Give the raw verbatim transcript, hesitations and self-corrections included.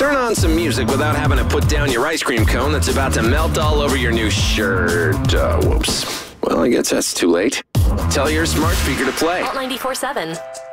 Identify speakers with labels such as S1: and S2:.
S1: Turn on some music without having to put down your ice cream cone that's about to melt all over your new shirt. Uh, whoops. Well, I guess that's too late. Tell your smart speaker to play
S2: Alt ninety-four point seven.